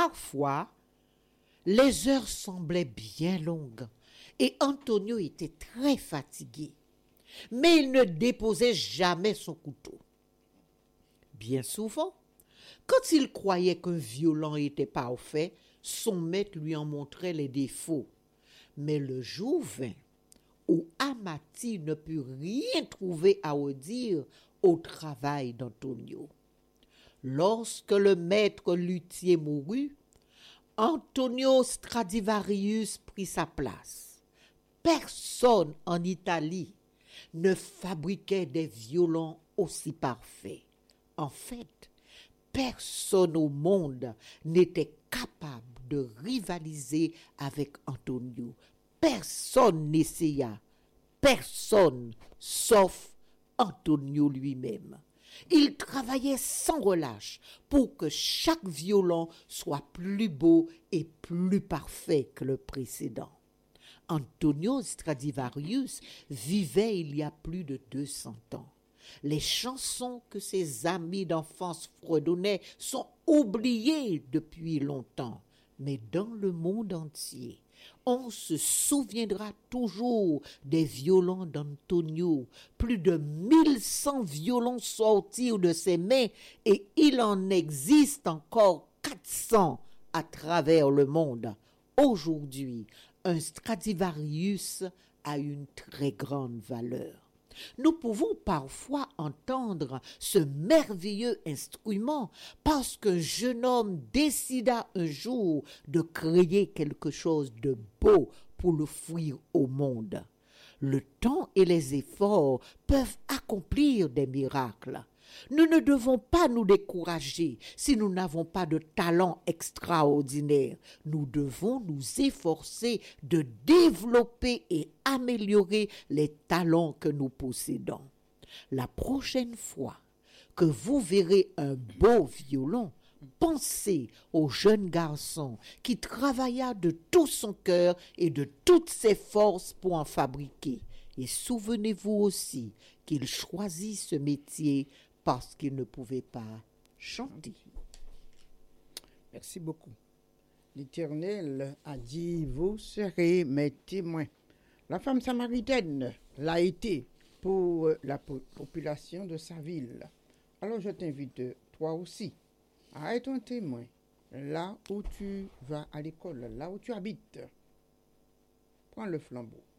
Parfois, les heures semblaient bien longues et Antonio était très fatigué. Mais il ne déposait jamais son couteau. Bien souvent, quand il croyait qu'un violon était parfait, son maître lui en montrait les défauts. Mais le jour vint où Amati ne put rien trouver à redire au travail d'Antonio. Lorsque le maître luthier mourut, Antonio Stradivarius prit sa place. Personne en Italie ne fabriquait des violons aussi parfaits. En fait, personne au monde n'était capable de rivaliser avec Antonio. Personne n'essaya. Personne, sauf Antonio lui-même. Il travaillait sans relâche pour que chaque violon soit plus beau et plus parfait que le précédent. Antonio Stradivarius vivait il y a plus de 200 ans. Les chansons que ses amis d'enfance fredonnaient sont oubliées depuis longtemps. Mais dans le monde entier, on se souviendra toujours des violons d'Antonio. Plus de 1100 violons sortirent de ses mains et il en existe encore 400 à travers le monde. Aujourd'hui, un Stradivarius a une très grande valeur. Nous pouvons parfois entendre ce merveilleux instrument parce qu'un jeune homme décida un jour de créer quelque chose de beau pour l'offrir au monde. Le temps et les efforts peuvent accomplir des miracles. Nous ne devons pas nous décourager si nous n'avons pas de talent extraordinaire. Nous devons nous efforcer de développer et améliorer les talents que nous possédons. La prochaine fois que vous verrez un beau violon, pensez au jeune garçon qui travailla de tout son cœur et de toutes ses forces pour en fabriquer. Et souvenez-vous aussi qu'il choisit ce métier parce qu'il ne pouvait pas chanter. Merci beaucoup. L'Éternel a dit, vous serez mes témoins. La femme samaritaine l'a été pour la population de sa ville. Alors je t'invite, toi aussi, à être un témoin là où tu vas à l'école, là où tu habites. Prends le flambeau.